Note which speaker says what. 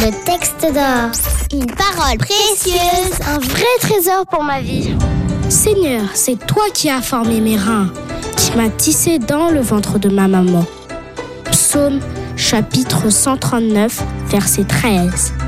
Speaker 1: Le texte d'or. Une parole précieuse. Un vrai trésor pour ma vie.
Speaker 2: Seigneur, c'est toi qui as formé mes reins, qui m'as tissé dans le ventre de ma maman. Psaume chapitre 139, verset 13.